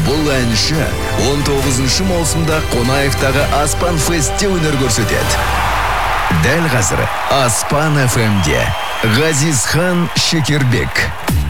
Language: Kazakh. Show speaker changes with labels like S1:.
S1: Бұл әнші 19 маусымда Қонаевтағы Аспан Фестте өнер көрсетеді. Дәл қазір Аспан FM-де Ғазизхан Шекербек.